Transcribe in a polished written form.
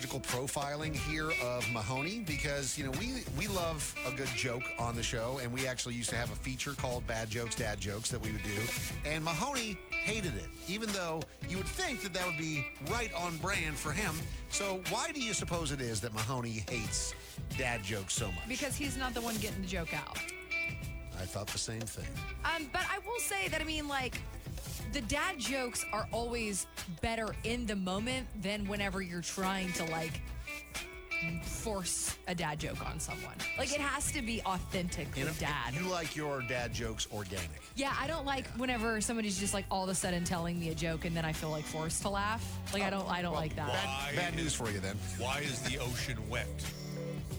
psychological profiling here of Mahoney because, we love a good joke on the show, and we actually used to have a feature called Bad Jokes, Dad Jokes that we would do. And Mahoney hated it, even though you would think that would be right on brand for him. So why do you suppose it is that Mahoney hates dad jokes so much? Because he's not the one getting the joke out. I thought the same thing. But I will say that, the dad jokes are always better in the moment than whenever you're trying to, force a dad joke on someone. It has to be authentic with dad. You like your dad jokes organic. Yeah, I don't like whenever somebody's just, all of a sudden telling me a joke and then I feel, forced to laugh. I don't like that. Bad news for you then. Why is the ocean wet?